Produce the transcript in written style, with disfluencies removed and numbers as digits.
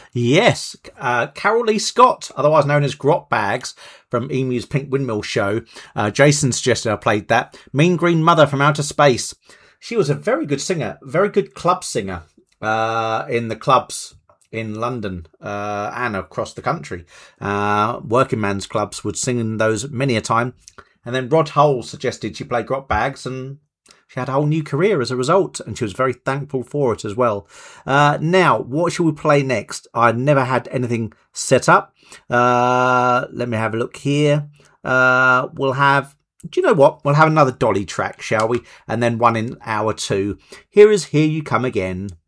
Yes, Carol Lee Scott, otherwise known as Grot Bags from Emu's Pink Windmill Show. Jason suggested I played that. Mean Green Mother from Outer Space. She was a very good singer, very good club singer in the clubs in London and across the country. Working man's clubs would sing in those many a time. And then Rod Hull suggested she play Grot Bags, and she had a whole new career as a result, and she was very thankful for it as well. Now, what shall we play next? I never had anything set up. Let me have a look here. We'll have... Do you know what? We'll have another Dolly track, shall we? And then one in hour 2. Here is Here You Come Again.